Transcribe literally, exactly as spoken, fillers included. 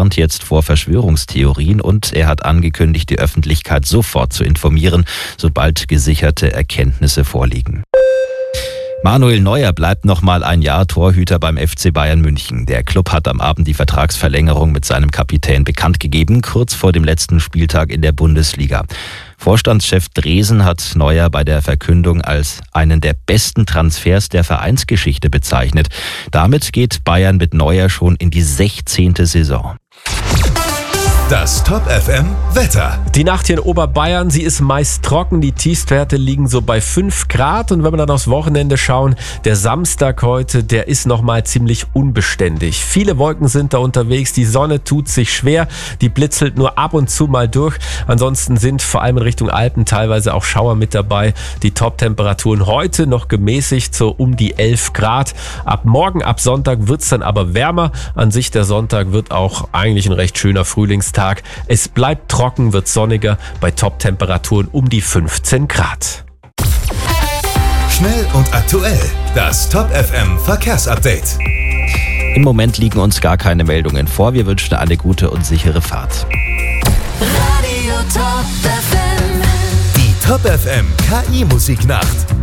warnt jetzt vor Verschwörungstheorien und er hat angekündigt, die Öffentlichkeit sofort zu informieren, sobald gesicherte Erkenntnisse vorliegen. Manuel Neuer bleibt noch mal ein Jahr Torhüter beim F C Bayern München. Der Club hat am Abend die Vertragsverlängerung mit seinem Kapitän bekannt gegeben, kurz vor dem letzten Spieltag in der Bundesliga. Vorstandschef Dresen hat Neuer bei der Verkündung als einen der besten Transfers der Vereinsgeschichte bezeichnet. Damit geht Bayern mit Neuer schon in die sechzehnte Saison. Das Top F M Wetter. Die Nacht hier in Oberbayern, sie ist meist trocken. Die Tiefstwerte liegen so bei fünf Grad. Und wenn wir dann aufs Wochenende schauen, der Samstag heute, der ist nochmal ziemlich unbeständig. Viele Wolken sind da unterwegs. Die Sonne tut sich schwer. Die blitzelt nur ab und zu mal durch. Ansonsten sind vor allem in Richtung Alpen teilweise auch Schauer mit dabei. Die Top-Temperaturen heute noch gemäßigt, so um die elf Grad. Ab morgen, ab Sonntag wird's dann aber wärmer. An sich der Sonntag wird auch eigentlich ein recht schöner Frühlingstag. Es bleibt trocken, wird sonniger bei Top-Temperaturen um die fünfzehn Grad. Schnell und aktuell. Das Top F M Verkehrsupdate. Im Moment liegen uns gar keine Meldungen vor. Wir wünschen eine gute und sichere Fahrt. Radio Top F M. Die Top F M K I-Musiknacht.